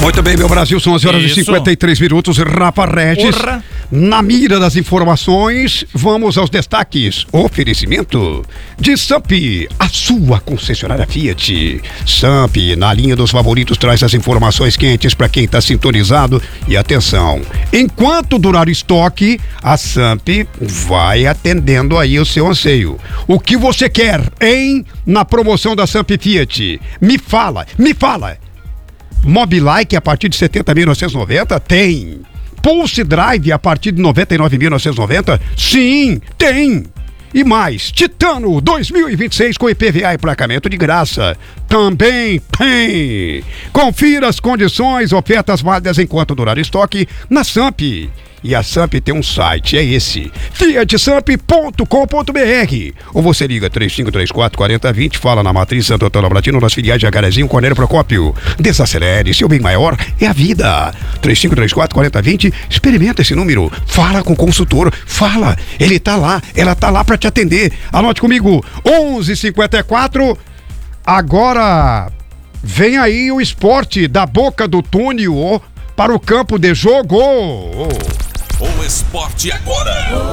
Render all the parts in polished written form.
Muito bem, meu Brasil, são 11h53, Rafa Regis. Na mira das informações, vamos aos destaques. Oferecimento de Samp, a sua concessionária Fiat. Samp, na linha dos favoritos, traz as informações quentes para quem está sintonizado. E atenção, enquanto durar o estoque, a Samp vai atendendo aí o seu anseio. O que você quer, hein? Na promoção da Samp Fiat. Me fala. Mobilike a partir de 70.990? Tem. Pulse Drive a partir de 99.990? Sim, tem. E mais, Titano 2026 com IPVA e emplacamento de graça. Também tem. Confira as condições, ofertas válidas enquanto durar o estoque na Samp. E a Samp tem um site, é esse, fiatsamp.com.br. Ou você liga 3534-4020, fala na Matriz Santo Antônio Latino, nas filiais de Jacarezinho, Cornélio Procópio. Desacelere, seu bem maior é a vida. 3534-4020, experimenta esse número, fala com o consultor, fala, ele tá lá, ela tá lá pra te atender. Anote comigo, 11h54, agora vem aí o esporte da boca do túnel para o campo de jogo. O esporte agora.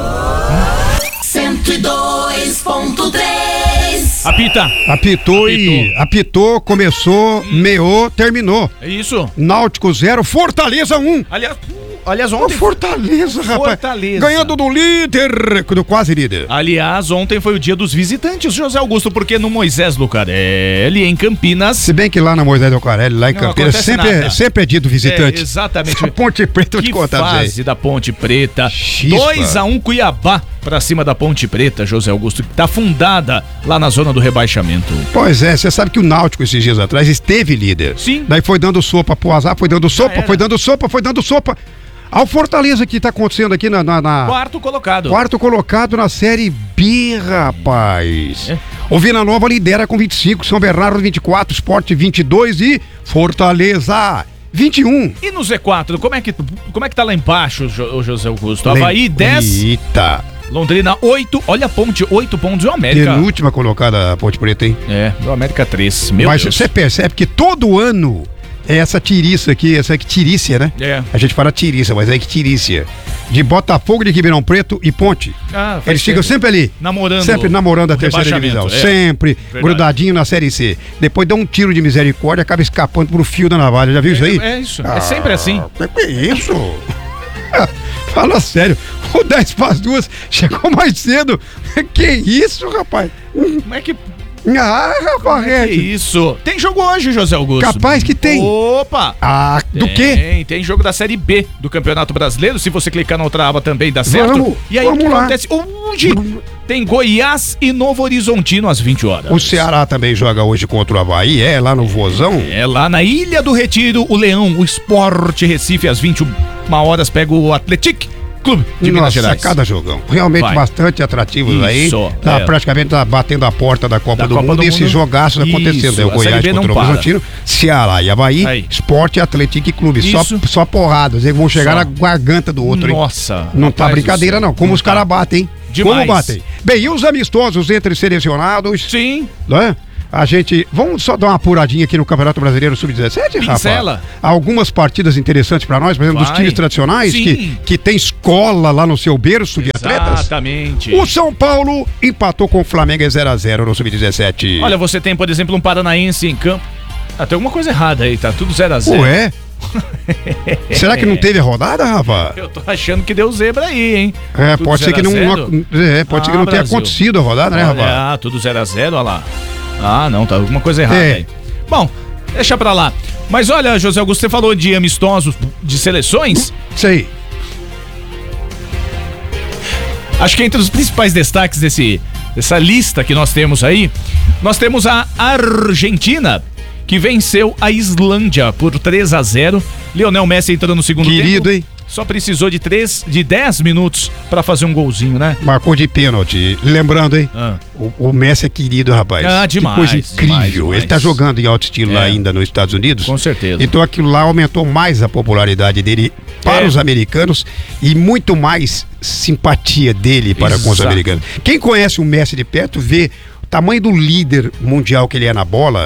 102.3. Apita. Apitou, começou, meou, terminou. É isso. Náutico 0, Fortaleza 1. Aliás, ontem... Fortaleza, rapaz. Ganhando do líder, do quase líder. Aliás, ontem foi o dia dos visitantes, José Augusto, porque no Moisés Lucarelli, em Campinas... Se bem que lá na Moisés Lucarelli, lá em Campinas, sempre é dia do visitante. Exatamente. A Ponte Preta, eu te contar. Que fase da Ponte Preta. 2-1 Cuiabá pra cima da Ponte Preta, José Augusto, que tá fundada lá na zona do rebaixamento. Pois é, você sabe que o Náutico esses dias atrás esteve líder. Sim. Daí foi dando sopa pro azar, foi dando sopa. Ao Fortaleza que tá acontecendo aqui na... Quarto colocado na Série B, rapaz. O Vila Nova lidera com 25, São Bernardo 24, Sport 22 e Fortaleza 21. E no Z4, como é que tá lá embaixo, José Augusto? Havaí 10. Eita. Londrina 8, olha a Ponte, 8 pontos e o América. Penúltima colocada a Ponte Preta, hein? O América 3, Mas você percebe que todo ano é essa tiriça aqui, essa aqui tirícia, né? A gente fala tiriça, mas é que tirícia. De Botafogo, de Ribeirão Preto e Ponte. Eles ficam sempre ali. Namorando a terceira divisão. Sempre grudadinho na Série C. Depois dá um tiro de misericórdia, acaba escapando pro fio da navalha. Já viu isso aí? É isso. É sempre assim. É isso? Fala sério. O 10:02 chegou mais cedo. Que isso, rapaz? Como é que... rapaz, que isso? Tem jogo hoje, José Augusto. Capaz que tem. Opa! Do quê? Tem jogo da Série B do Campeonato Brasileiro. Se você clicar na outra aba também dá certo. E aí o que acontece? Hoje tem Goiás e Novo Horizontino às 20 horas. O Ceará também joga hoje contra o Avaí, lá no Vozão? Lá na Ilha do Retiro, o Leão, o Sport Recife às 21 horas pega o Atlético Clube de Minas Gerais. Cada jogão. Realmente bastante atrativos aí. Praticamente tá batendo a porta da Copa do Mundo. E esses jogaços acontecendo. O Goiás contra o Novo Horizontino, Ceará e Avaí, Sport e Atlético Clube. Só porradas. Eles vão chegar na garganta do outro, hein? Nossa. Não tá brincadeira, não. Como os caras batem, hein? Demais. Como batem. Bem, e os amistosos entre selecionados? Sim. Né? A gente... Vamos só dar uma apuradinha aqui no Campeonato Brasileiro Sub-17, Rafa? Algumas partidas interessantes pra nós, por exemplo, dos times tradicionais que tem escola lá no seu berço de atletas. Exatamente. O São Paulo empatou com o Flamengo 0-0 no Sub-17. Olha, você tem, por exemplo, um Paranaense em campo. Tem alguma coisa errada aí, tá tudo 0-0. Ué? Será que não teve a rodada, Rafa? Eu tô achando que deu zebra aí, hein? Pode ser que não... pode ser que não tenha acontecido a rodada, né, Rafa? Tudo 0-0, olha lá. Não, tá alguma coisa errada aí. Bom, deixa pra lá. Mas olha, José Augusto, você falou de amistosos de seleções? Sei. Acho que entre os principais destaques dessa lista que nós temos aí, nós temos a Argentina, que venceu a Islândia por 3-0. Lionel Messi entrou no segundo tempo. Querido, hein? Só precisou de 10 minutos pra fazer um golzinho, né? Marcou de pênalti. Lembrando, hein? O Messi é querido, rapaz. Demais. Que coisa incrível. Demais. Ele tá jogando em alto estilo lá ainda nos Estados Unidos. Com certeza. Então aquilo lá aumentou mais a popularidade dele para os americanos e muito mais simpatia dele para com os americanos. Quem conhece o Messi de perto vê o tamanho do líder mundial que ele é na bola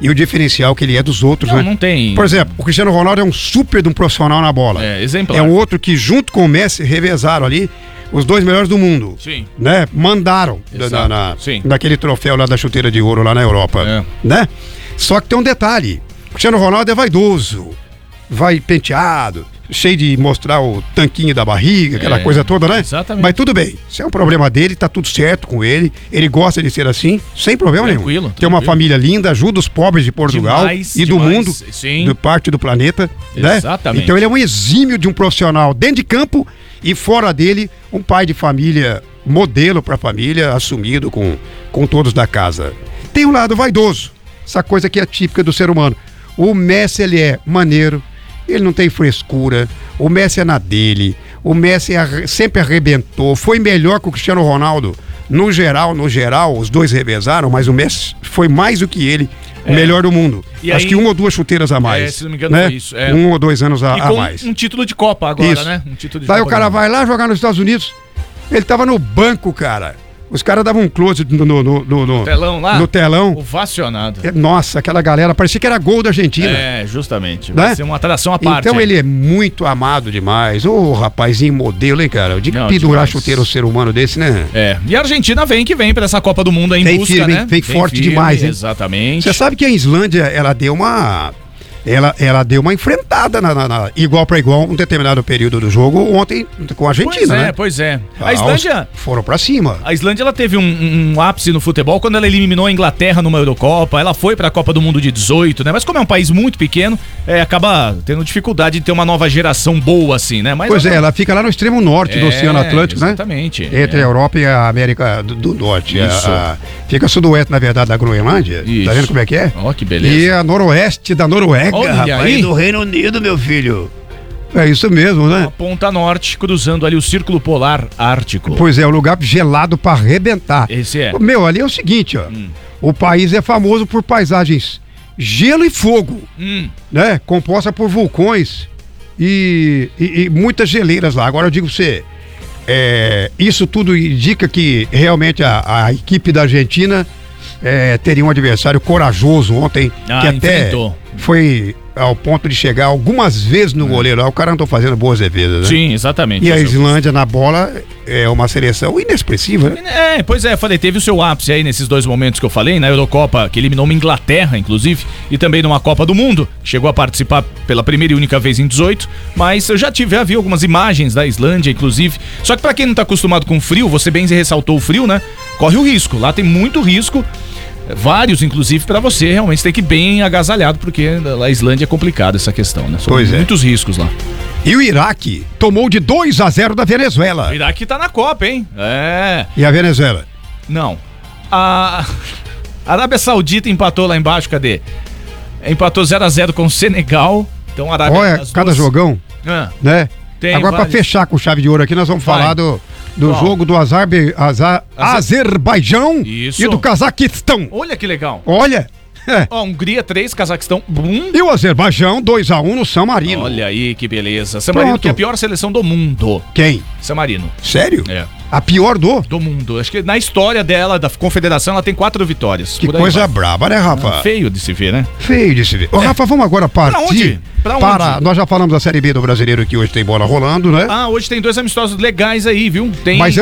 e o diferencial que ele é dos outros, Não, né? não tem. Por exemplo, o Cristiano Ronaldo é um super de um profissional na bola. Exemplar. É um outro que, junto com o Messi, revezaram ali os dois melhores do mundo. Sim. Né? Mandaram Sim. naquele troféu lá da chuteira de ouro lá na Europa. Né? Só que tem um detalhe. O Cristiano Ronaldo é vaidoso, vai penteado, cheio de mostrar o tanquinho da barriga, aquela coisa toda, né? Exatamente. Mas tudo bem, isso é um problema dele, tá tudo certo com ele gosta de ser assim, sem problema nenhum. Tem uma família linda, ajuda os pobres de Portugal do mundo, do parte do planeta, né? Exatamente. Então ele é um exímio de um profissional dentro de campo e fora dele, um pai de família, modelo para a família, assumido com todos da casa. Tem um lado vaidoso, essa coisa que é típica do ser humano. O Messi, ele é maneiro, ele não tem frescura, o Messi é na dele, o Messi sempre arrebentou, foi melhor que o Cristiano Ronaldo, no geral, os dois revezaram, mas o Messi foi mais do que ele, o melhor do mundo. E acho aí, que 1 ou 2 chuteiras a mais. Se não me engano, né? foi isso. 1 ou 2 anos a com mais. Um título de Copa agora, Isso. né? Um título de Daí Copa o cara vai lá jogar nos Estados Unidos, ele tava no banco, cara. Os caras davam um close no telão lá? No telão. Ovacionado. Nossa, aquela galera, parecia que era gol da Argentina. Justamente. Né? Vai ser uma atração à parte. Então ele é muito amado demais. Ô, rapazinho modelo, hein, cara? De Não, pendurar demais. chuteiro um ser humano desse, né? E a Argentina vem pra essa Copa do Mundo aí em Vem busca, firme, né? vem forte firme, demais, hein? Exatamente. Você sabe que a Islândia, ela deu uma enfrentada igual para igual um determinado período do jogo ontem com a Argentina, né? Pois é. A Islândia foram para cima. A Islândia, ela teve um ápice no futebol quando ela eliminou a Inglaterra numa Eurocopa. Ela foi pra Copa do Mundo de 18, né? Mas como é um país muito pequeno, acaba tendo dificuldade de ter uma nova geração boa assim, né? Mas ela fica lá no extremo norte do Oceano Atlântico, exatamente, né? Entre a Europa e a América do Norte. Isso. Fica sudoeste, na verdade, da Groenlândia. Isso. Tá vendo como é que é? Ó, que beleza. E a noroeste da Noruega, Olha rapaz, aí. do Reino Unido, meu filho. É isso mesmo, né? A ponta norte, cruzando ali o Círculo Polar Ártico. Pois é, um lugar gelado pra arrebentar. Esse é. Meu, ali é o seguinte, ó. O país é famoso por paisagens gelo e fogo, né? Composta por vulcões e muitas geleiras lá. Agora eu digo pra você, isso tudo indica que realmente a equipe da Argentina teria um adversário corajoso ontem, que até enfrentou. foi ao ponto de chegar algumas vezes no goleiro lá. O cara andou fazendo boas defesas, né? Sim, exatamente. E a Islândia na bola é uma seleção inexpressiva, né? Pois é, falei, teve o seu ápice aí nesses dois momentos que eu falei, na Eurocopa, que eliminou uma Inglaterra, inclusive, e também numa Copa do Mundo, chegou a participar pela primeira e única vez em 18, mas eu já vi algumas imagens da Islândia, inclusive, só que pra quem não tá acostumado com frio, você bem ressaltou o frio, né? Corre o risco, lá tem muito risco, vários, inclusive, pra você realmente ter que ir bem agasalhado, porque a Islândia é complicada essa questão, né? São muitos riscos lá. E o Iraque tomou de 2-0 da Venezuela. O Iraque tá na Copa, hein? E a Venezuela? Não. A Arábia Saudita empatou lá embaixo, cadê? Empatou 0-0 com o Senegal. Então a Arábia... Olha, cada jogão, né? Tem agora vários. pra fechar com chave de ouro aqui, nós vamos falar do jogo do Azerbaijão Isso. e do Cazaquistão. Olha que legal. Olha. Hungria 3, Cazaquistão 1. E o Azerbaijão 2-1 no San Marino. Olha aí que beleza. San Marino, que é a pior seleção do mundo. Quem? San Marino. Sério? É. A pior do mundo. Acho que na história dela, da confederação, ela tem 4 vitórias. Que coisa braba, né, Rafa? Feio de se ver, né? Feio de se ver. Ô, Rafa, vamos agora partir. Pra onde? Nós já falamos da Série B do Brasileiro, que hoje tem bola rolando, né? Hoje tem 2 amistosos legais aí, viu? Tem... Mas